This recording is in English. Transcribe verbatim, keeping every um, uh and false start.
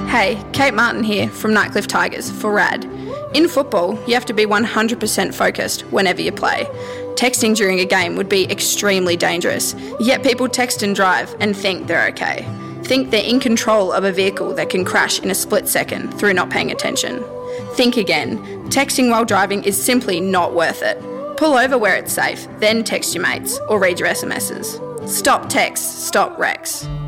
Hey, Kate Martin here from Nightcliff Tigers for R A D. In football, you have to be one hundred percent focused whenever you play. Texting during a game would be extremely dangerous, yet people text and drive and think they're okay. Think they're in control of a vehicle that can crash in a split second through not paying attention. Think again. Texting while driving is simply not worth it. Pull over where it's safe, then text your mates or read your S M Ses. Stop texts, stop wrecks.